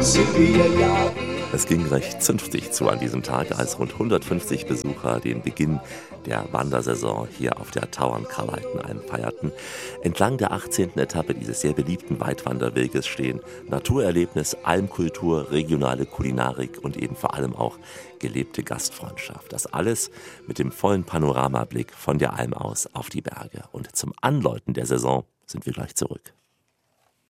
Es ging recht zünftig zu an diesem Tag, als rund 150 Besucher den Beginn der Wandersaison hier auf der Tauern-Karl-Altenalm feierten. Entlang der 18. Etappe dieses sehr beliebten Weitwanderweges stehen Naturerlebnis, Almkultur, regionale Kulinarik und eben vor allem auch gelebte Gastfreundschaft. Das alles mit dem vollen Panoramablick von der Alm aus auf die Berge. Und zum Anläuten der Saison sind wir gleich zurück.